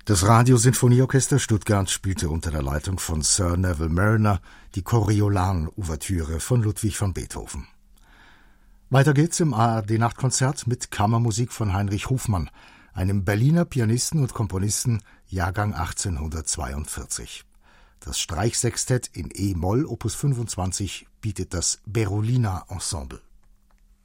Das Radiosinfonieorchester Stuttgart spielte unter der Leitung von Sir Neville Marriner die Coriolan-Ouvertüre von Ludwig van Beethoven. Weiter geht's im ARD-Nachtkonzert mit Kammermusik von Heinrich Hofmann, einem Berliner Pianisten und Komponisten, Jahrgang 1842. Das Streichsextett in E-Moll, Opus 25, bietet das Berolina Ensemble.